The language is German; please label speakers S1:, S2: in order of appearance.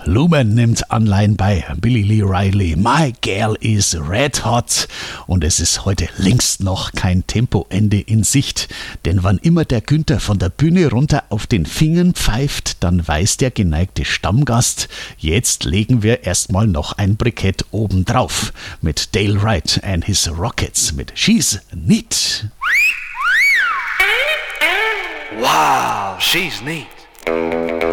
S1: Lumen nimmt Anleihen bei Billy Lee Riley. My Girl is Red Hot. Und es ist heute längst noch kein Tempoende in Sicht. Denn wann immer der Günther von der Bühne runter auf den Fingern pfeift, dann weiß der geneigte Stammgast, jetzt legen wir erstmal noch ein Brikett obendrauf. Mit Dale Wright and his Rockets mit She's Neat.
S2: Wow, she's neat.